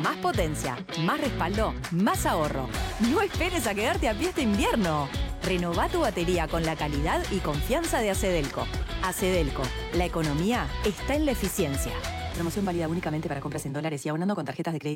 Más potencia, más respaldo, más ahorro. No esperes a quedarte a pie este invierno. Renová tu batería con la calidad y confianza de Acedelco. Acedelco, la economía está en la eficiencia. Promoción válida únicamente para compras en dólares y abonando con tarjetas de crédito.